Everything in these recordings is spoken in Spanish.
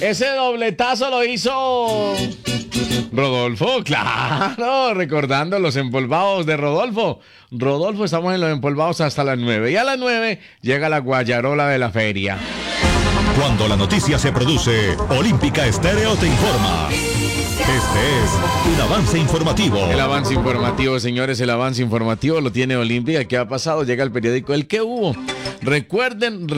Ese dobletazo lo hizo Rodolfo, claro, recordando los empolvados de Rodolfo. Rodolfo, estamos en los empolvados hasta las 9. Y a las 9 llega la guayarola de la feria. Cuando la noticia se produce, Olímpica Estéreo te informa. Este es un avance informativo. El avance informativo, señores, el avance informativo lo tiene Olímpica. ¿Qué ha pasado? Llega el periódico El que hubo. Recuerden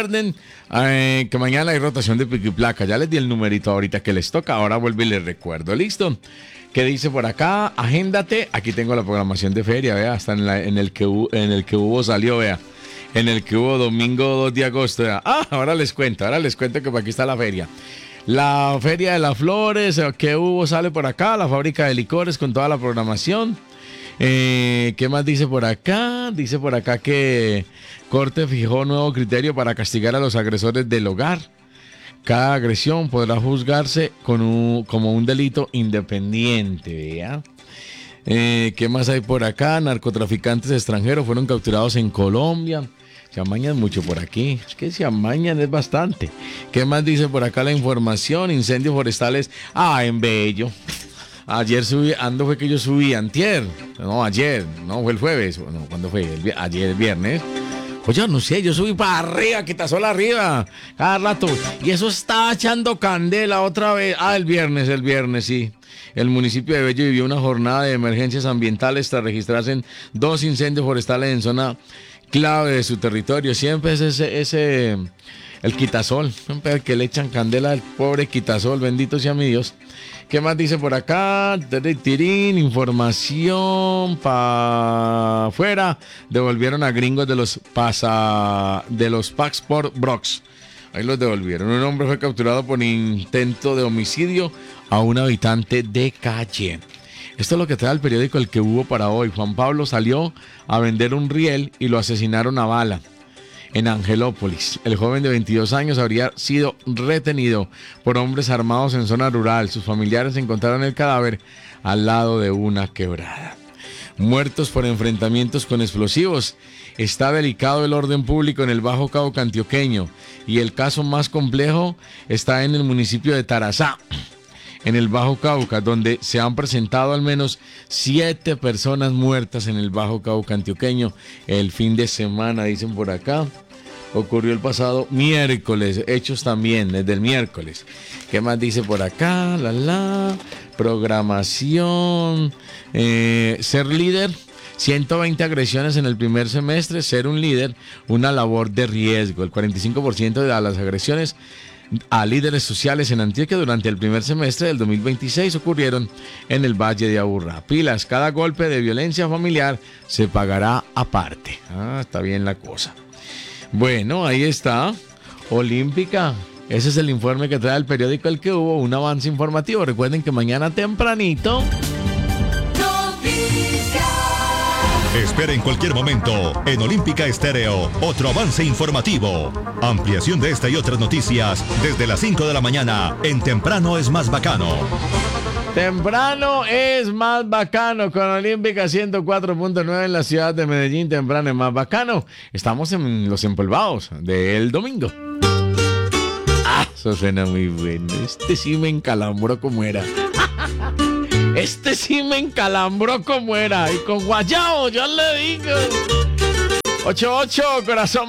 que mañana hay rotación de pico y placa. Ya les di el numerito ahorita que les toca. Ahora vuelvo y les recuerdo. ¿Listo? ¿Qué dice por acá? Agéndate. Aquí tengo la programación de feria, vea. Hasta en el que hubo salió, vea. En el que hubo domingo 2 de agosto. Vea. Ahora les cuento que por aquí está la feria. La Feria de las Flores, que hubo, sale por acá, la fábrica de licores con toda la programación. ¿Qué más dice por acá? Dice por acá que Corte fijó nuevo criterio para castigar a los agresores del hogar. Cada agresión podrá juzgarse como un delito independiente, ¿vea? ¿Qué más hay por acá? Narcotraficantes extranjeros fueron capturados en Colombia. Se amañan mucho por aquí. Es que se amañan es bastante. ¿Qué más dice por acá la información? Incendios forestales. En Bello. Ayer fue que yo subí, antier. No, ayer. No, fue el jueves. No, ¿cuándo fue? Ayer, el viernes. Pues yo no sé, yo subí para arriba, Quitasol arriba. Cada rato. Y eso estaba echando candela otra vez. El viernes, sí. El municipio de Bello vivió una jornada de emergencias ambientales tras registrarse 2 incendios forestales en zona clave de su territorio. Siempre es el Quitasol, siempre el que le echan candela al pobre Quitasol, bendito sea mi Dios. ¿Qué más dice por acá? Información para afuera. Devolvieron a gringos de los Passport Bros. Ahí los devolvieron. Un hombre fue capturado por intento de homicidio a un habitante de calle. Esto es lo que trae el periódico El que hubo para hoy. Juan Pablo salió a vender un riel y lo asesinaron a bala en Angelópolis. El joven de 22 años habría sido retenido por hombres armados en zona rural. Sus familiares encontraron el cadáver al lado de una quebrada. Muertos por enfrentamientos con explosivos. Está delicado el orden público en el Bajo Cauca antioqueño y el caso más complejo está en el municipio de Tarazá, en el Bajo Cauca, donde se han presentado al menos 7 personas muertas en el Bajo Cauca antioqueño el fin de semana, dicen por acá. Ocurrió el pasado miércoles, hechos también desde el miércoles. ¿Qué más dice por acá? Programación. Ser líder. 120 agresiones en el primer semestre. Ser un líder, una labor de riesgo. El 45% de las agresiones a líderes sociales en Antioquia durante el primer semestre del 2026 ocurrieron en el Valle de Aburrá. Pilas, cada golpe de violencia familiar se pagará aparte. Está bien la cosa. Bueno, ahí está, Olímpica. Ese es el informe que trae el periódico El que hubo, un avance informativo. Recuerden que mañana tempranito... Espera en cualquier momento, en Olímpica Estéreo, otro avance informativo. Ampliación de esta y otras noticias desde las 5 de la mañana en Temprano es más bacano. Temprano es más bacano con Olímpica 104.9 en la ciudad de Medellín. Temprano es más bacano. Estamos en los empolvados del domingo. Eso suena muy bueno. Este sí me encalambró como era. Y con guayao, yo le digo. 88, corazón.